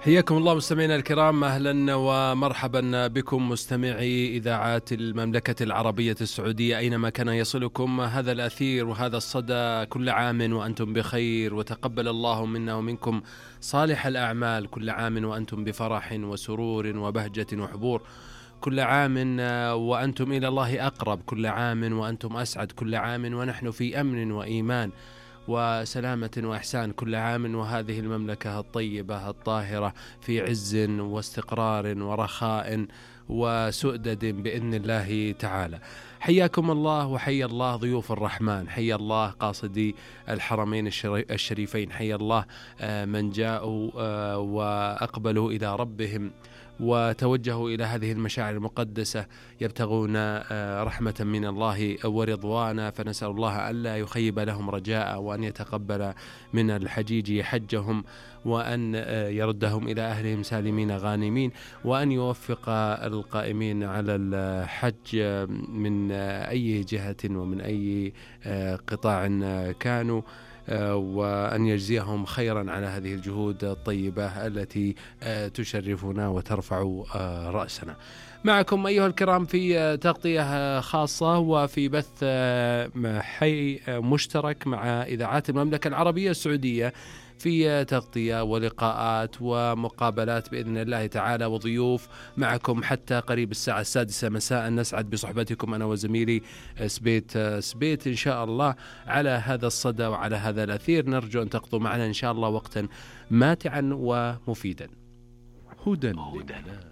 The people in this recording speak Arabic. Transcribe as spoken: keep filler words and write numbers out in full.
حياكم الله مستمعينا الكرام، أهلا ومرحبا بكم مستمعي إذاعات المملكة العربية السعودية أينما كان يصلكم هذا الأثير وهذا الصدى. كل عام وأنتم بخير، وتقبل الله منا ومنكم صالح الأعمال. كل عام وأنتم بفرح وسرور وبهجة وحبور. كل عام وأنتم إلى الله أقرب. كل عام وأنتم أسعد. كل عام ونحن في أمن وإيمان وسلامة وإحسان. كل عام وهذه المملكة الطيبة الطاهرة في عز واستقرار ورخاء وسؤدد بإذن الله تعالى. حياكم الله وحيا الله ضيوف الرحمن، حيا الله قاصدي الحرمين الشريفين، حيا الله من جاءوا وأقبلوا إلى ربهم وتوجهوا إلى هذه المشاعر المقدسة يبتغون رحمة من الله ورضوانا، فنسأل الله ألا يخيب لهم رجاء، وأن يتقبل من الحجيج حجهم، وأن يردهم إلى أهلهم سالمين غانمين، وأن يوفق القائمين على الحج من أي جهة ومن أي قطاع كانوا، وأن يجزيهم خيرا على هذه الجهود الطيبة التي تشرفنا وترفع رأسنا. معكم أيها الكرام في تغطية خاصة وفي بث حي مشترك مع إذاعات المملكة العربية السعودية، في تغطية ولقاءات ومقابلات بإذن الله تعالى، وضيوف معكم حتى قريب الساعة السادسة مساء. نسعد بصحبتكم أنا وزميلي سبيت سبيت إن شاء الله على هذا الصدى وعلى هذا الأثير. نرجو أن تقضوا معنا إن شاء الله وقتا ماتعا ومفيدا. هدى لله.